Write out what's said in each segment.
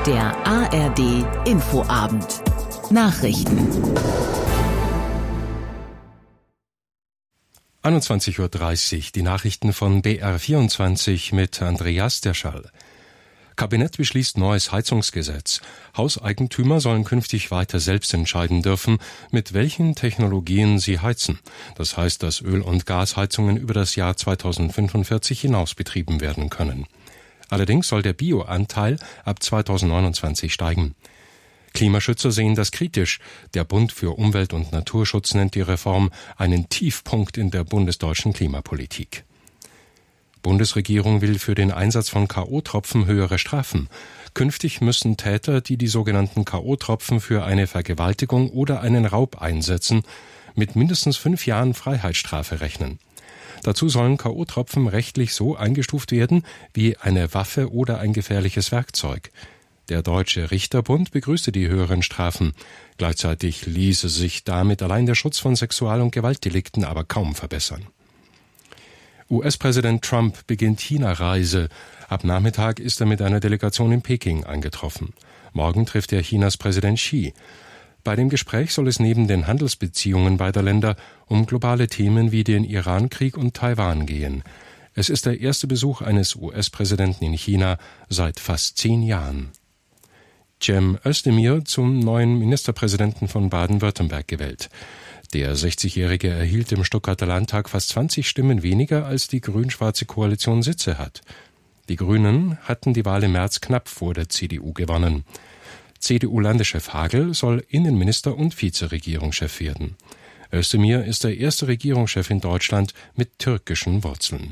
Der ARD Infoabend. Nachrichten. 21:30 Uhr, die Nachrichten von BR24 mit Andreas Derschall. Kabinett beschließt neues Heizungsgesetz. Hauseigentümer sollen künftig weiter selbst entscheiden dürfen, mit welchen Technologien sie heizen. Das heißt, dass Öl- und Gasheizungen über das Jahr 2045 hinaus betrieben werden können. Allerdings soll der Bioanteil ab 2029 steigen. Klimaschützer sehen das kritisch. Der Bund für Umwelt- und Naturschutz nennt die Reform einen Tiefpunkt in der bundesdeutschen Klimapolitik. Bundesregierung will für den Einsatz von K.O.-Tropfen höhere Strafen. Künftig müssen Täter, die die sogenannten K.O.-Tropfen für eine Vergewaltigung oder einen Raub einsetzen, mit mindestens 5 Jahren Freiheitsstrafe rechnen. Dazu sollen K.O.-Tropfen rechtlich so eingestuft werden wie eine Waffe oder ein gefährliches Werkzeug. Der Deutsche Richterbund begrüßte die höheren Strafen. Gleichzeitig ließe sich damit allein der Schutz von Sexual- und Gewaltdelikten aber kaum verbessern. US-Präsident Trump beginnt China-Reise. Ab Nachmittag ist er mit einer Delegation in Peking eingetroffen. Morgen trifft er Chinas Präsident Xi. Bei dem Gespräch soll es neben den Handelsbeziehungen beider Länder um globale Themen wie den Iran-Krieg und Taiwan gehen. Es ist der erste Besuch eines US-Präsidenten in China seit fast 10 Jahren. Cem Özdemir zum neuen Ministerpräsidenten von Baden-Württemberg gewählt. Der 60-Jährige erhielt im Stuttgarter Landtag fast 20 Stimmen weniger, als die grün-schwarze Koalition Sitze hat. Die Grünen hatten die Wahl im März knapp vor der CDU gewonnen. CDU-Landeschef Hagel soll Innenminister und Vizeregierungschef werden. Özdemir ist der erste Regierungschef in Deutschland mit türkischen Wurzeln.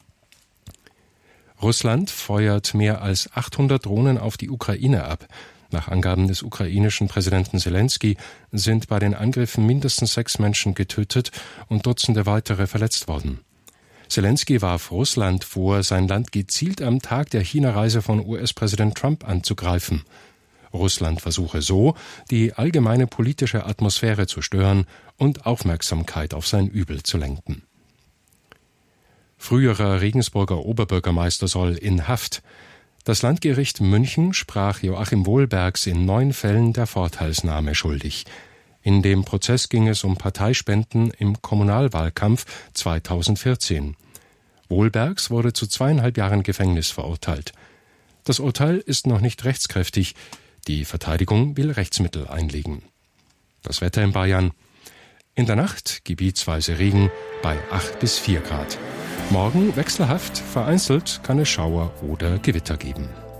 Russland feuert mehr als 800 Drohnen auf die Ukraine ab. Nach Angaben des ukrainischen Präsidenten Selenskyj sind bei den Angriffen mindestens 6 Menschen getötet und Dutzende weitere verletzt worden. Selenskyj warf Russland vor, sein Land gezielt am Tag der China-Reise von US-Präsident Trump anzugreifen. Russland versuche so, die allgemeine politische Atmosphäre zu stören und Aufmerksamkeit auf sein Übel zu lenken. Früherer Regensburger Oberbürgermeister soll in Haft. Das Landgericht München sprach Joachim Wohlbergs in 9 Fällen der Vorteilsnahme schuldig. In dem Prozess ging es um Parteispenden im Kommunalwahlkampf 2014. Wohlbergs wurde zu 2,5 Jahren Gefängnis verurteilt. Das Urteil ist noch nicht rechtskräftig. Die Verteidigung will Rechtsmittel einlegen. Das Wetter in Bayern. In der Nacht gebietsweise Regen bei 8 bis 4 Grad. Morgen wechselhaft, vereinzelt kann es Schauer oder Gewitter geben.